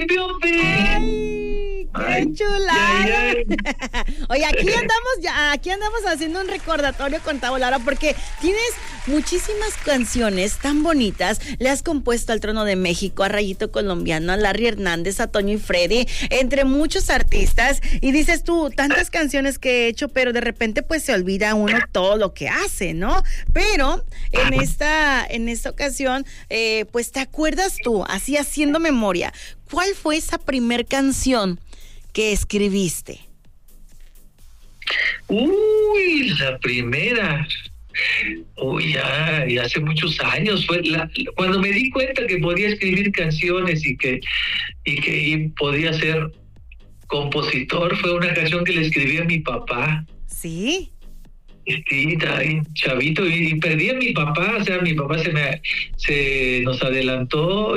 ¡Ay, qué chulada! Oye, aquí andamos haciendo un recordatorio con Tavo Lara porque tienes muchísimas canciones tan bonitas. Le has compuesto al Trono de México, a Rayito Colombiano, a Larry Hernández, a Toño y Freddy, entre muchos artistas. Y dices tú, tantas canciones que he hecho, pero de repente pues se olvida uno todo lo que hace, ¿no? Pero en esta ocasión, pues te acuerdas tú, así haciendo memoria, ¿cuál fue esa primer canción que escribiste? Uy, la primera. Uy, ya hace muchos años fue cuando me di cuenta que podía escribir canciones y que podía ser compositor. Fue una canción que le escribí a mi papá. ¿Sí? Sí, ahí, chavito, y perdí a mi papá. O sea, mi papá se nos adelantó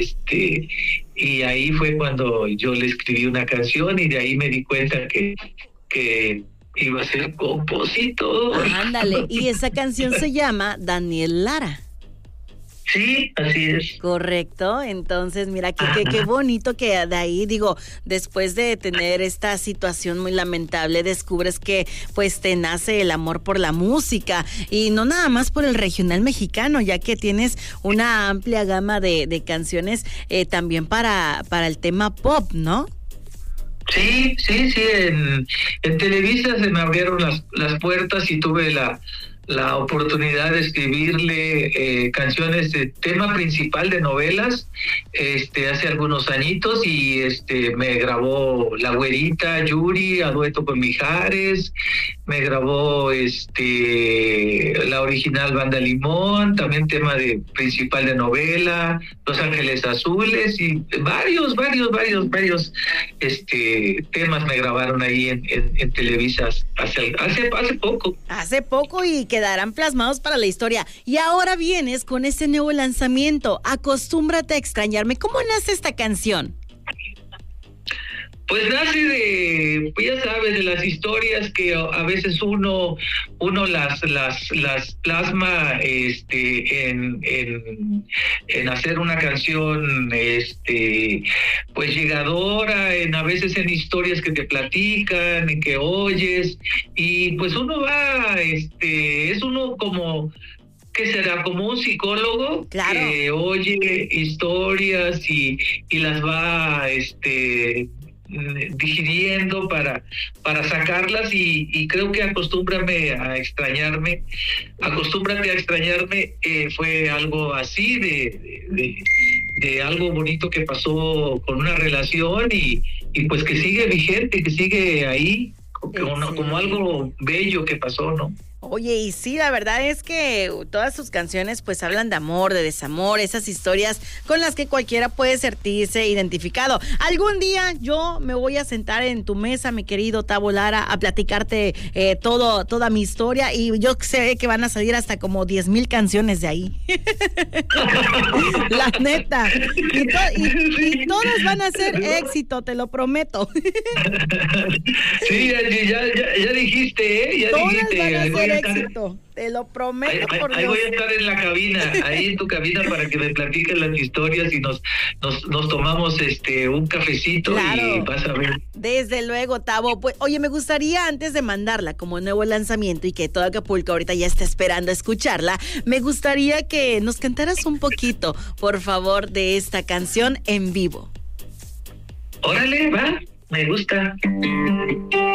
y ahí fue cuando yo le escribí una canción y de ahí me di cuenta que iba a ser compositor. Ándale, y esa canción se llama Daniel Lara. Sí, así es. Correcto, entonces mira qué bonito que de ahí, digo, después de tener esta situación muy lamentable, descubres que pues te nace el amor por la música y no nada más por el regional mexicano, ya que tienes una amplia gama de canciones también para el tema pop, ¿no? Sí, en Televisa se me abrieron las puertas y tuve la oportunidad de escribirle canciones de tema principal de novelas hace algunos añitos y me grabó La Güerita Yuri a dueto con Mijares, me grabó la original Banda Limón, también tema de principal de novela, Los Ángeles Azules y varios temas me grabaron ahí en Televisa hace poco. Hace poco y quedarán plasmados para la historia. Y ahora vienes con este nuevo lanzamiento, Acostúmbrate a extrañarme. ¿Cómo nace esta canción? Pues nace pues ya sabes, de las historias que a veces uno las plasma en hacer una canción pues llegadora, a veces en historias que te platican, en que oyes, y pues uno va, es uno como, ¿qué será? Como un psicólogo. Claro. Que oye historias y las va digiriendo para sacarlas y creo que Acostúmbrate a extrañarme fue algo así de algo bonito que pasó con una relación y pues que sigue vigente, que sigue ahí como algo bello que pasó, ¿no? Oye, y sí, la verdad es que todas sus canciones pues hablan de amor, de desamor, esas historias con las que cualquiera puede sentirse identificado. Algún día yo me voy a sentar en tu mesa, mi querido Tavo Lara, a platicarte toda mi historia y yo sé que van a salir hasta como 10,000 canciones de ahí. La neta. Y todas van a ser éxito, te lo prometo. Sí, ya dijiste, ya todas dijiste. Van a ser éxito, te lo prometo. Ahí voy a estar en la cabina, ahí en tu cabina para que me platiques las historias y nos tomamos un cafecito. Claro. Y vas a ver. Desde luego, Tavo. Pues, oye, me gustaría antes de mandarla como nuevo lanzamiento y que todo Acapulco ahorita ya está esperando a escucharla, me gustaría que nos cantaras un poquito, por favor, de esta canción en vivo. Órale, va, me gusta.